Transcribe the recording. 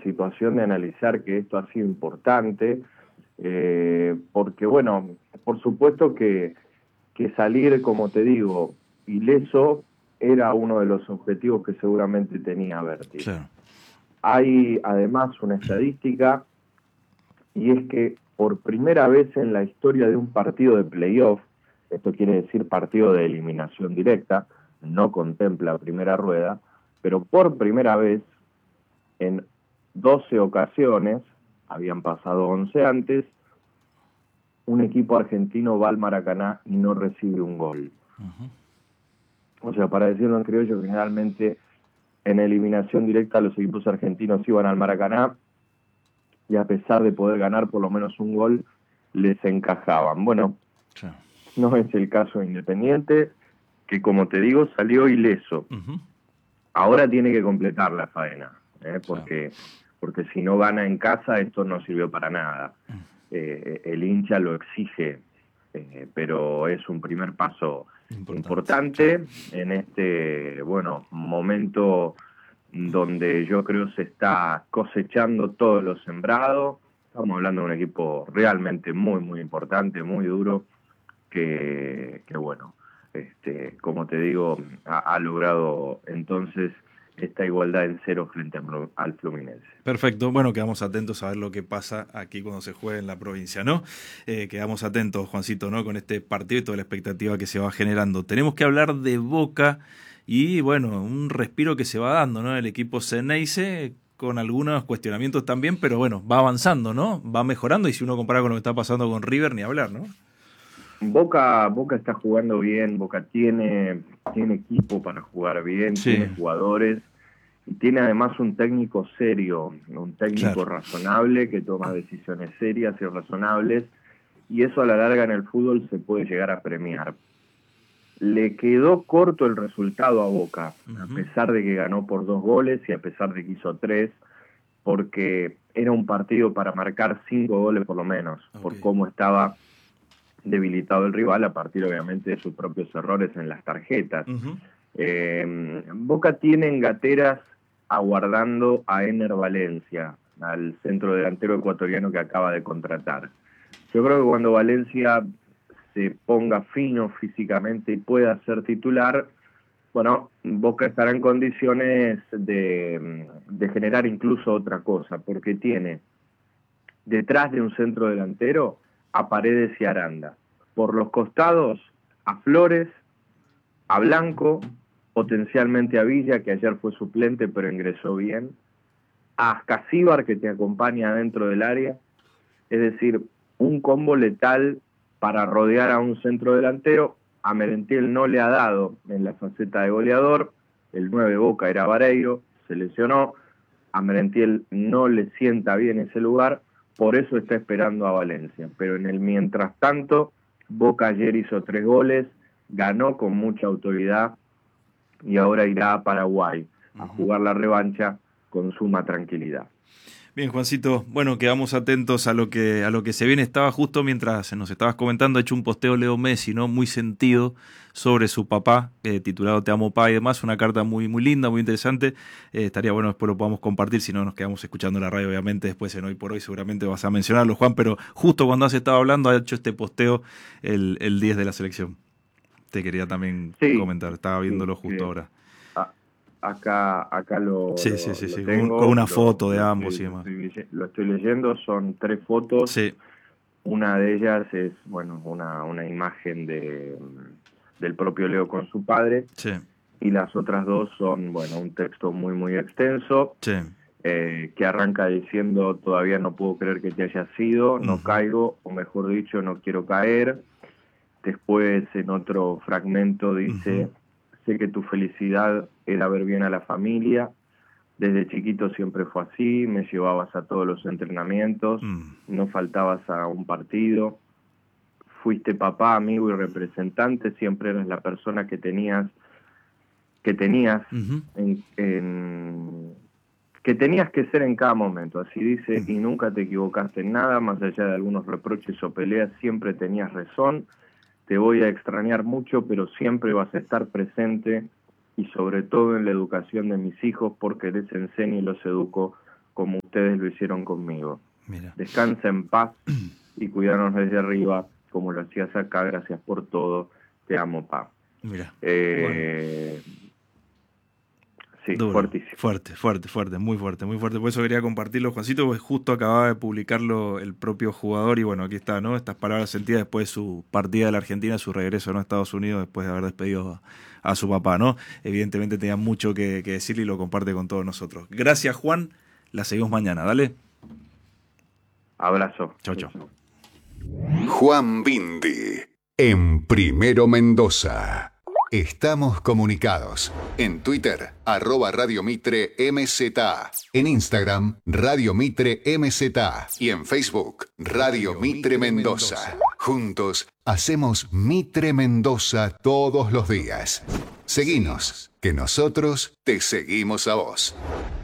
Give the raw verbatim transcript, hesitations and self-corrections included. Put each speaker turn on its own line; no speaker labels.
situación de analizar que esto ha sido importante, eh, porque bueno, por supuesto que, que salir, como te digo, ileso era uno de los objetivos que seguramente tenía Berti.
Claro.
Hay además una estadística, y es que por primera vez en la historia de un partido de playoff, esto quiere decir partido de eliminación directa, no contempla primera rueda, pero por primera vez en doce ocasiones, habían pasado once antes, un equipo argentino va al Maracaná y no recibe un gol. Uh-huh. O sea, para decirlo en criollo, generalmente en eliminación directa los equipos argentinos iban al Maracaná y a pesar de poder ganar por lo menos un gol, les encajaban. Bueno, sí. No es el caso de Independiente, que como te digo, salió ileso. Uh-huh. Ahora tiene que completar la faena, ¿eh? porque, sí. porque si no gana en casa, esto no sirvió para nada. Uh-huh. Eh, el hincha lo exige, eh, pero es un primer paso importante, importante sí. en este, bueno, momento donde yo creo se está cosechando todo lo sembrado. Estamos hablando de un equipo realmente muy, muy importante, muy duro, que, que bueno, este, como te digo, ha, ha logrado entonces esta igualdad en cero frente al Fluminense.
Perfecto, bueno, quedamos atentos a ver lo que pasa aquí cuando se juegue en la provincia, ¿no? Eh, quedamos atentos, Juancito, ¿no? Con este partido y toda la expectativa que se va generando. Tenemos que hablar de Boca y, bueno, un respiro que se va dando, ¿no? El equipo Ceneice con algunos cuestionamientos también, pero bueno, va avanzando, ¿no? Va mejorando y si uno compara con lo que está pasando con River, ni hablar, ¿no?
Boca, Boca está jugando bien, Boca tiene, tiene equipo para jugar bien, sí. Tiene jugadores y tiene además un técnico serio, un técnico claro. razonable que toma decisiones serias y razonables, y eso a la larga en el fútbol se puede llegar a premiar. Le quedó corto el resultado a Boca, uh-huh. a pesar de que ganó por dos goles y a pesar de que hizo tres, porque era un partido para marcar cinco goles por lo menos, okay. por cómo estaba debilitado el rival a partir obviamente de sus propios errores en las tarjetas. Uh-huh. Eh, Boca tiene en gateras aguardando a Ener Valencia, al centro delantero ecuatoriano que acaba de contratar. Yo creo que cuando Valencia se ponga fino físicamente y pueda ser titular, bueno, Boca estará en condiciones de, de generar incluso otra cosa, porque tiene detrás de un centro delantero a Paredes y Aranda. Por los costados, a Flores, a Blanco, potencialmente a Villa, que ayer fue suplente pero ingresó bien, a Casíbar, que te acompaña dentro del área. Es decir, un combo letal para rodear a un centro delantero. A Merentiel no le ha dado en la faceta de goleador. El nueve Boca era Vareiro, se lesionó. A Merentiel no le sienta bien ese lugar. Por eso está esperando a Valencia. Pero en el mientras tanto, Boca ayer hizo tres goles, ganó con mucha autoridad y ahora irá a Paraguay a jugar la revancha con suma tranquilidad.
Bien, Juancito, bueno, quedamos atentos a lo que a lo que se viene. Estaba justo mientras nos estabas comentando, ha hecho un posteo Leo Messi, ¿no? Muy sentido sobre su papá, eh, titulado Te amo, pa, y demás, una carta muy muy linda, muy interesante. Eh, estaría bueno después lo podamos compartir, si no nos quedamos escuchando la radio, obviamente, después en Hoy por Hoy seguramente vas a mencionarlo, Juan, pero justo cuando has estado hablando ha hecho este posteo el, el diez de la selección. Te quería también sí, comentar, estaba viéndolo sí, justo sí. ahora.
Acá, acá lo,
sí,
lo,
sí, sí,
lo
sí.
tengo.
Con una
lo,
foto de
lo
ambos
estoy,
y demás.
Estoy, lo estoy leyendo, son tres fotos.
Sí.
Una de ellas es, bueno, una, una imagen de, del propio Leo con su padre.
Sí.
Y las otras dos son, bueno, un texto muy, muy extenso.
Sí.
Eh, que arranca diciendo, todavía no puedo creer que te hayas ido, no uh-huh. caigo, o mejor dicho, no quiero caer. Después, en otro fragmento, dice... Uh-huh. Sé que tu felicidad era ver bien a la familia. Desde chiquito siempre fue así. Me llevabas a todos los entrenamientos. Mm. No faltabas a un partido. Fuiste papá, amigo y representante. Siempre eras la persona que tenías, que tenías, uh-huh. en, en, que tenías que ser en cada momento. Así dice, uh-huh. y nunca te equivocaste en nada. Más allá de algunos reproches o peleas, siempre tenías razón. Te voy a extrañar mucho, pero siempre vas a estar presente y sobre todo en la educación de mis hijos porque les enseño y los educo como ustedes lo hicieron conmigo.
Mira.
Descansa en paz y cuidarnos desde arriba, como lo hacías acá. Gracias por todo. Te amo, pa.
Mira.
Eh, bueno. Sí,
Duro,
fuertísimo.
Fuerte, fuerte, fuerte, muy fuerte, muy fuerte. Por eso quería compartirlo, Juancito, porque justo acababa de publicarlo el propio jugador y bueno, aquí está, ¿no? Estas palabras sentidas después de su partida de la Argentina, su regreso, ¿no?, a Estados Unidos después de haber despedido a, a su papá, ¿no? Evidentemente tenía mucho que, que decirle y lo comparte con todos nosotros. Gracias, Juan. La seguimos mañana, dale.
Abrazo.
Chau, chau.
Juan Bindi, en Primero Mendoza. Estamos comunicados. En Twitter, arroba Radio Mitre M Z. En Instagram, Radio Mitre M Z. Y en Facebook, Radio Mitre Mendoza. Juntos, hacemos Mitre Mendoza todos los días. Seguinos, que nosotros te seguimos a vos.